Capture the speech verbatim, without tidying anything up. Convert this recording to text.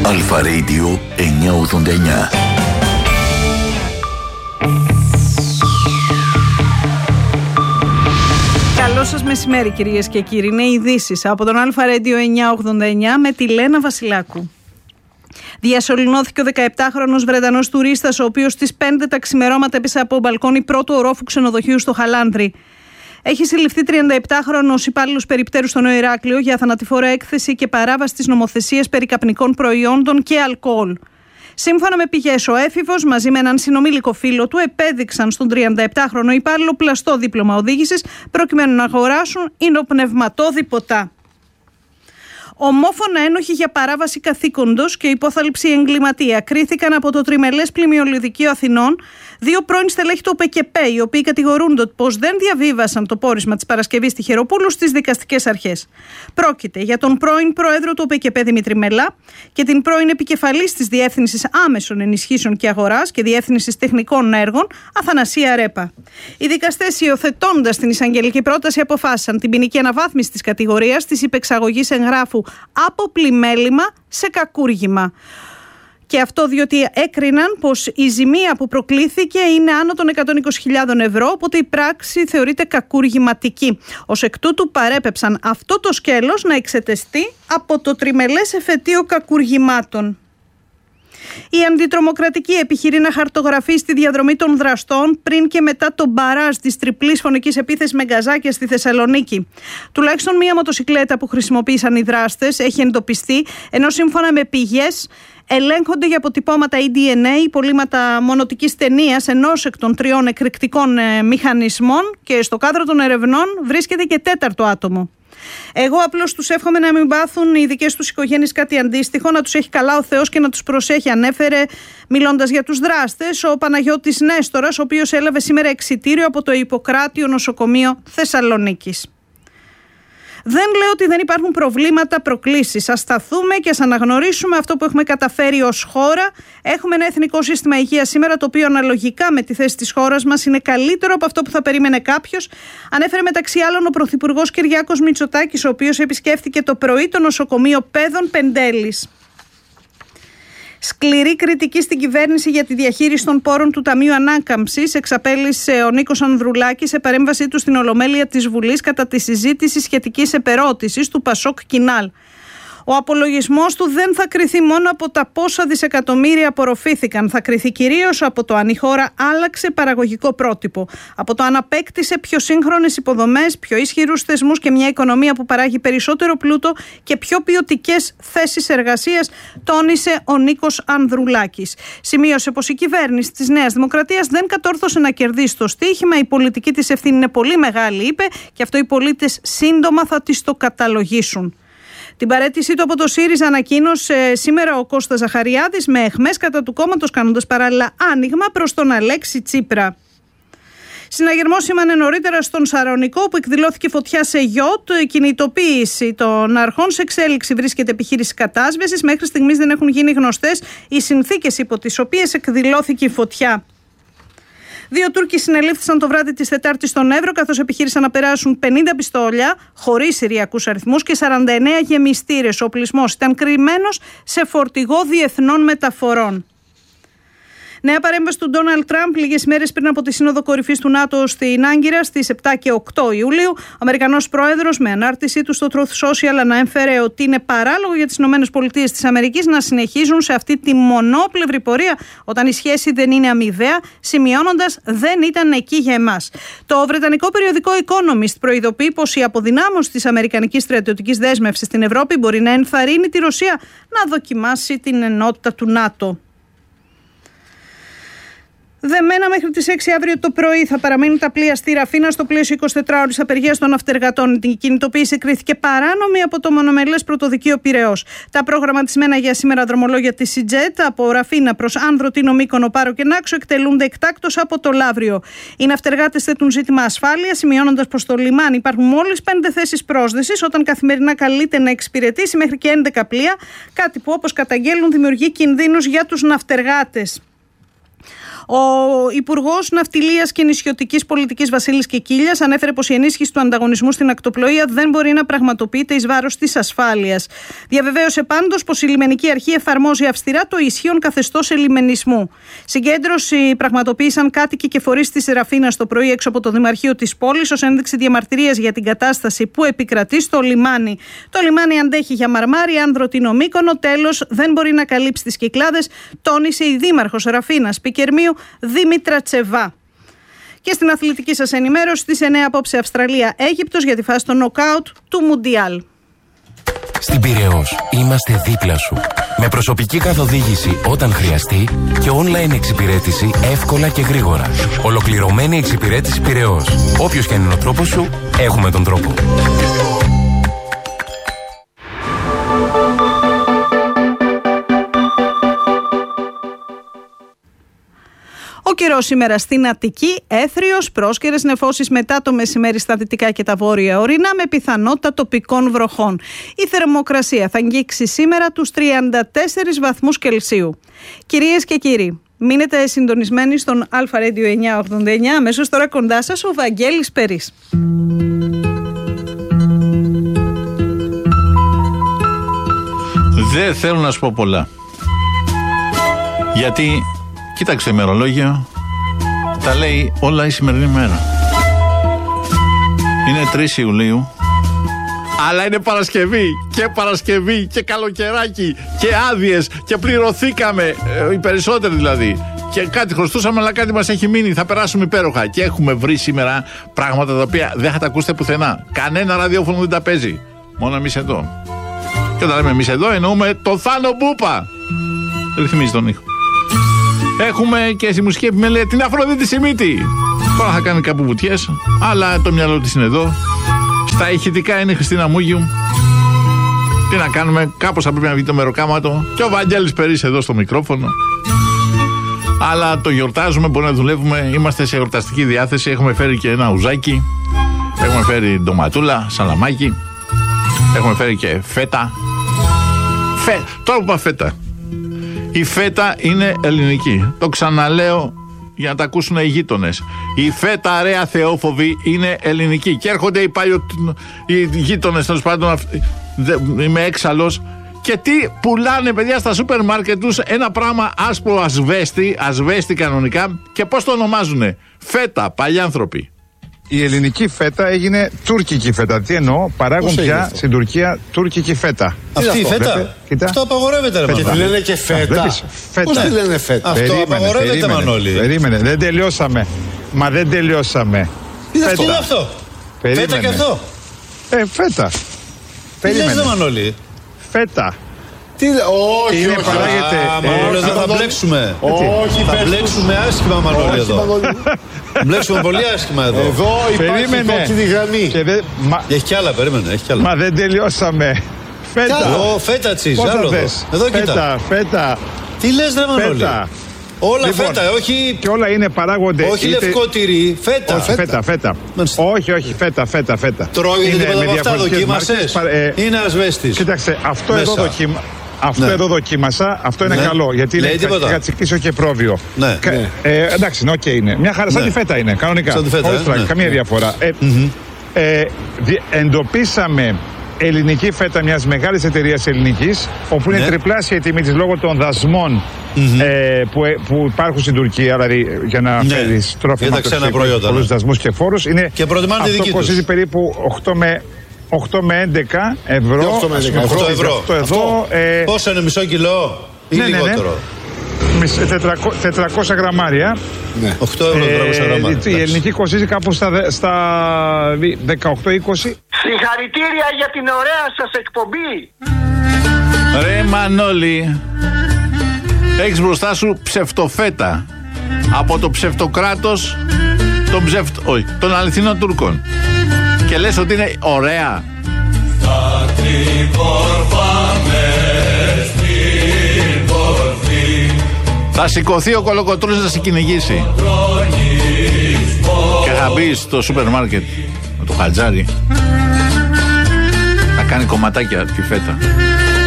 Αλφα Radio εννιακόσια ογδόντα εννιά. Καλό σας μεσημέρι, κυρίες και κύριοι. Είναι ειδήσεις από τον Αλφα Radio εννιακόσια ογδόντα εννιά με τη Λένα Βασιλάκου. Διασωληνώθηκε ο δεκαεπτάχρονος Βρετανός τουρίστας, ο οποίος στις πέντε τα ξημερώματα έπεσε από μπαλκόνι πρώτου ορόφου ξενοδοχείου στο Χαλάνδρι. Έχει συλληφθεί τριανταεπτάχρονος υπάλληλος περιπτέρου στο Νέο Ηράκλειο για θανατηφόρα έκθεση και παράβαση της νομοθεσίας περί καπνικών προϊόντων και αλκοόλ. Σύμφωνα με πηγές, ο έφηβος μαζί με έναν συνομήλικο φίλο του επέδειξαν στον τριανταεπτάχρονο υπάλληλο πλαστό δίπλωμα οδήγησης προκειμένου να αγοράσουν υνοπνευματώδη ποτά. Ομόφωνα ένοχοι για παράβαση καθήκοντος και υπόθαλψη εγκληματία κρίθηκαν από το Τριμελές Πλημμυολιδικείο Αθηνών δύο πρώην στελέχη του ΟΠΕΚΕΠΕ, οι οποίοι κατηγορούνται πως δεν διαβίβασαν το πόρισμα της Παρασκευής στη Χεροπούλου στις δικαστικές αρχές. Πρόκειται για τον πρώην πρόεδρο του ΟΠΕΚΕΠΕ Δημήτρη Μελά και την πρώην επικεφαλής της Διεύθυνσης Άμεσων Ενισχύσεων και Αγοράς και Διεύθυνσης Τεχνικών Έργων Αθανασία Ρέπα. Οι δικαστές, υιοθετώντας την εισαγγελική πρόταση, αποφάσισαν την ποινική αναβάθμιση της κατηγορίας της υπεξαγωγής εγγράφου από πλημέλημα σε κακούργημα. Και αυτό διότι έκριναν πως η ζημία που προκλήθηκε είναι άνω των εκατόν είκοσι χιλιάδες ευρώ, οπότε η πράξη θεωρείται κακουργηματική. Ως εκ τούτου παρέπεψαν αυτό το σκέλος να εξετεστεί από το Τριμελές Εφετείο Κακουργημάτων. Η αντιτρομοκρατική επιχειρεί να χαρτογραφεί στη διαδρομή των δραστών πριν και μετά τον μπαράζ της τριπλής φωνικής επίθεσης με γκαζάκια στη Θεσσαλονίκη. Τουλάχιστον μία μοτοσικλέτα που χρησιμοποίησαν οι δράστες έχει εντοπιστεί, ενώ σύμφωνα με πηγές ελέγχονται για αποτυπώματα ι ντι εν έι υπολείμματα μονοτικής ταινίας ενός εκ των τριών εκρηκτικών ε, μηχανισμών και στο κάδρο των ερευνών βρίσκεται και τέταρτο άτομο. Εγώ απλώς τους εύχομαι να μην πάθουν οι δικές τους οικογένειες κάτι αντίστοιχο, να τους έχει καλά ο Θεός και να τους προσέχει, ανέφερε μιλώντας για τους δράστες ο Παναγιώτης Νέστορας, ο οποίος έλαβε σήμερα εξιτήριο από το Ιπποκράτιο Νοσοκομείο Θεσσαλονίκης. Δεν λέω ότι δεν υπάρχουν προβλήματα, προκλήσεις. Ας σταθούμε και ας αναγνωρίσουμε αυτό που έχουμε καταφέρει ως χώρα. Έχουμε ένα εθνικό σύστημα υγείας σήμερα, το οποίο αναλογικά με τη θέση της χώρας μας είναι καλύτερο από αυτό που θα περίμενε κάποιος. Ανέφερε μεταξύ άλλων ο Πρωθυπουργός Κυριάκος Μητσοτάκης, ο οποίος επισκέφθηκε το πρωί το νοσοκομείο Πέδων Πεντέλης. Σκληρή κριτική στην κυβέρνηση για τη διαχείριση των πόρων του Ταμείου Ανάκαμψης εξαπέλυσε ο Νίκος Ανδρουλάκης σε παρέμβασή του στην Ολομέλεια της Βουλής κατά τη συζήτηση σχετικής επερώτησης του Πασόκ Κινάλ. Ο απολογισμός του δεν θα κριθεί μόνο από τα πόσα δισεκατομμύρια απορροφήθηκαν, θα κριθεί κυρίως από το αν η χώρα άλλαξε παραγωγικό πρότυπο, από το αν απέκτησε πιο σύγχρονες υποδομές, πιο ισχυρούς θεσμούς και μια οικονομία που παράγει περισσότερο πλούτο και πιο ποιοτικές θέσεις εργασίας, τόνισε ο Νίκος Ανδρουλάκης. Σημείωσε πως η κυβέρνηση της Νέας Δημοκρατίας δεν κατόρθωσε να κερδίσει το στοίχημα, η πολιτική της ευθύνη είναι πολύ μεγάλη, είπε, και αυτό οι πολίτες σύντομα θα της το καταλογίσουν. Την παραίτησή του από το ΣΥΡΙΖΑ ανακοίνωσε σήμερα ο Κώστας Ζαχαριάδης με αιχμές κατά του κόμματος, κάνοντας παράλληλα άνοιγμα προς τον Αλέξη Τσίπρα. Συναγερμός σήμανε νωρίτερα στον Σαρονικό, όπου εκδηλώθηκε φωτιά σε γιότ. Η κινητοποίηση των αρχών σε εξέλιξη βρίσκεται επιχείρηση κατάσβεσης. Μέχρι στιγμής δεν έχουν γίνει γνωστές οι συνθήκες υπό τις οποίες εκδηλώθηκε η φωτιά. Δύο Τούρκοι συνελήφθησαν το βράδυ της Τετάρτης στον Εύρο, καθώς επιχείρησαν να περάσουν πενήντα πιστόλια χωρίς συριακούς αριθμούς και σαράντα εννέα γεμιστήρες. Ο οπλισμός ήταν κρυμμένος σε φορτηγό διεθνών μεταφορών. Νέα παρέμβαση του Ντόναλντ Τραμπ λίγες μέρες πριν από τη Σύνοδο Κορυφής του ΝΑΤΟ στην Άγκυρα στις επτά και οκτώ Ιουλίου. Ο Αμερικανός πρόεδρος με ανάρτησή του στο Truth Social ανέφερε ότι είναι παράλογο για τις ΗΠΑ να συνεχίζουν σε αυτή τη μονόπλευρη πορεία όταν η σχέση δεν είναι αμοιβαία, σημειώνοντας δεν ήταν εκεί για εμάς. Το βρετανικό περιοδικό Economist προειδοποιεί πως η αποδυνάμωση της αμερικανικής στρατιωτικής δέσμευσης στην Ευρώπη μπορεί να ενθαρρύνει τη Ρωσία να δοκιμάσει την ενότητα του ΝΑΤΟ. Δεμένα μέχρι τις έξι αύριο το πρωί θα παραμείνουν τα πλοία στη Ραφίνα στο πλαίσιο εικοσιτετράωρης απεργίας των ναυτεργατών. Η κινητοποίηση κρίθηκε παράνομη από το μονομελές πρωτοδικείο Πειραιώς. Τα προγραμματισμένα για σήμερα δρομολόγια της Σιτζέτ από Ραφίνα προς Άνδρο, Τίνο, Μύκονο, Πάρο και Νάξο εκτελούνται εκτάκτως από το Λαύριο. Οι ναυτεργάτες θέτουν ζήτημα ασφάλειας, σημειώνοντας πως στο λιμάνι υπάρχουν μόλις πέντε θέσεις πρόσδεσης, όταν καθημερινά καλείται να εξυπηρετήσει μέχρι και έντεκα πλοία, κάτι που όπως καταγγέλνουν δημιουργεί κινδύνους για τους ναυτεργάτες. Ο Υπουργός Ναυτιλίας και Νησιωτικής Πολιτικής Βασίλης Κεκίλιας ανέφερε πως η ενίσχυση του ανταγωνισμού στην ακτοπλοεία δεν μπορεί να πραγματοποιείται εις βάρος της ασφάλειας. Διαβεβαίωσε πάντως πως η λιμενική αρχή εφαρμόζει αυστηρά το ισχύον καθεστώς ελιμενισμού. Συγκέντρωση πραγματοποίησαν κάτοικοι και φορείς της Ραφίνας το πρωί έξω από το Δημαρχείο της πόλης ως ένδειξη διαμαρτυρίας για την κατάσταση που επικρατεί στο λιμάνι. Το λιμάνι αντέχει για Μαρμάρι, Άνδρο, Τίνο, Μύκονο. Τέλος, δεν μπορεί να καλύψει τις Κυκλάδες, τόνισε η Δήμαρχος Ραφίνας Πικερμίου Δήμητρα Τσεβά. Και στην αθλητική σας ενημέρωση, στις εννέα απόψε Αυστραλία-Αίγυπτος για τη φάση των νοκάουτ του Μουντιάλ. Στην Πειραιώς είμαστε δίπλα σου. Με προσωπική καθοδήγηση όταν χρειαστεί και online εξυπηρέτηση εύκολα και γρήγορα. Ολοκληρωμένη εξυπηρέτηση Πειραιώς. Όποιος και αν είναι ο τρόπος σου, έχουμε τον τρόπο. Ο καιρός σήμερα στην Αττική, έθριος, πρόσκαιρες νεφώσεις μετά το μεσημέρι στα δυτικά και τα βόρεια ορεινά με πιθανότητα τοπικών βροχών. Η θερμοκρασία θα αγγίξει σήμερα τους τριάντα τέσσερις βαθμούς Κελσίου. Κυρίες και κύριοι, μείνετε συντονισμένοι στον Αλφα Radio εννιακόσια ογδόντα εννιά. Αμέσως τώρα κοντά σας ο Βαγγέλης Περής. Δεν θέλω να σου πω πολλά. Γιατί κοίταξε ημερολόγιο, τα λέει όλα η σημερινή μέρα. Είναι τρεις Ιουλίου, αλλά είναι Παρασκευή και Παρασκευή και καλοκαιράκι και άδειες και πληρωθήκαμε, ε, οι περισσότεροι δηλαδή. Και κάτι χρωστούσαμε, αλλά κάτι μας έχει μείνει. Θα περάσουμε υπέροχα. Και έχουμε βρει σήμερα πράγματα τα οποία δεν θα τα ακούσετε πουθενά. Κανένα ραδιόφωνο δεν τα παίζει. Μόνο εμείς εδώ. Και όταν λέμε εμείς εδώ, εννοούμε το Θάνο Μπούπα. Ρυθμίζει τον ήχο. Έχουμε και στη μουσική επιμέλεια την Αφροδίτη Σιμίτη. Τώρα θα κάνει κάπου βουτιές, αλλά το μυαλό της είναι εδώ. Στα ηχητικά είναι η Χριστίνα Μούγιου. Τι να κάνουμε, κάπως θα πρέπει να βγει το μεροκάματο. Και ο Βαγγέλης Περής εδώ στο μικρόφωνο. Αλλά το γιορτάζουμε, μπορεί να δουλεύουμε. Είμαστε σε εορταστική διάθεση. Έχουμε φέρει και ένα ουζάκι. Έχουμε φέρει ντοματούλα, σαλαμάκι. Έχουμε φέρει και φέτα. Φε... Τώρα που είπα φέτα. Η φέτα είναι ελληνική. Το ξαναλέω για να τα ακούσουν οι γείτονες. Η φέτα, ρέα θεόφοβη, είναι ελληνική. Και έρχονται οι, παλιο... οι γείτονες, τέλος πάντων, είμαι έξαλλος. Και τι πουλάνε, παιδιά, στα σούπερ μάρκετ τους ένα πράγμα άσπρο ασβέστη, ασβέστη κανονικά. Και πώς το ονομάζουνε? Φέτα, παλιάνθρωποι. Η ελληνική φέτα έγινε τουρκική φέτα. Τι εννοώ, παράγουν πια στην Τουρκία τουρκική φέτα. Αυτή η φέτα. Κοίτα. Αυτό απαγορεύεται, ρε Μανώλη. Και τη λένε και φέτα. Πώς τη λένε φέτα? Αυτό περίμενε, απαγορεύεται, περίμενε, Μανώλη. Περίμενε, δεν τελειώσαμε. Μα δεν τελειώσαμε. Τι είναι αυτό? Περίμενε. Φέτα και αυτό. Ε, φέτα. Τι λες, ρε Μανώλη? Φέτα. Τι λέ, όχι, είναι όχι. παράγεται. Α, Μανώλη, εδώ θα μπλέξουμε. Όχι, θα μπλέξουμε άσχημα, Μανώλη, εδώ. Θα μπλέξουμε πολύ άσχημα εδώ. Εδώ υπάρχει κόκκινη γραμμή. Έχει κι άλλα, περίμενε, έχει κι άλλα. Μα δεν τελειώσαμε. Φέτα. Εδώ, φέτα τσίζ, άλλο εδώ. Εδώ κοίτα. Φέτα, φέτα. Τι λες, ρε Μανώλη? Όλα λοιπόν, φέτα, όχι. Και όλα είναι παράγονται. Όχι είτε... λευκό τυρί, φέτα. Όχι, φέτα, φέτα. φέτα. Όχι, όχι, φέτα, φέτα, φέτα. Τρώγεται τίποτα από αυτά, δοκίμασες? Ε, είναι ασβέστης. Κοίταξε, αυτό μέσα. εδώ δοκίμα. Αυτό ναι. εδώ δοκίμασα, αυτό είναι ναι. καλό. Γιατί λέει είναι κατσικίσιο και πρόβιο. Ναι. Κα... Ναι. Ε, εντάξει, είναι, okay είναι. Μια χαρά, σαν ναι. τη φέτα είναι, κανονικά. Σαν τη φέτα, Όλες, ε, ναι. Καμία ναι. διαφορά. Ε, mm-hmm. ε, δι, εντοπίσαμε ελληνική φέτα μιας μεγάλης εταιρείας ελληνικής, όπου είναι ναι. τριπλάσια η τιμή της λόγω των δασμών mm-hmm. ε, που, που υπάρχουν στην Τουρκία, δηλαδή για να ναι. φέρεις τρόφιμα με πολλούς δασμούς και φόρους. Είναι, και προτιμάνε τη δική τους. Αυτό κοστίζει περίπου οκτώ με έντεκα ευρώ. οκτώ με έντεκα ευρώ. Εδώ, ε... Πόσο είναι, μισό κιλό ή ναι, λιγότερο? Ναι, ναι. τετρακόσια γραμμάρια. Ναι. οκτώ ευρώ τετρακόσια γραμμάρια. Η ελληνική κοστίζει κάπου στα, στα δεκαοκτώ είκοσι. Συγχαρητήρια για την ωραία σας εκπομπή. Ρε Μανώλη, έχεις μπροστά σου ψευτοφέτα από το ψευτοκράτος των, ψευτ... Όχι, των αληθινών Τούρκων. Και λες ότι είναι ωραία. Θα σηκωθεί ο Κολοκοτρώνης να σε κυνηγήσει. Και θα μπει στο σούπερ μάρκετ με το χατζάρι. Θα κάνει κομματάκια τη φέτα.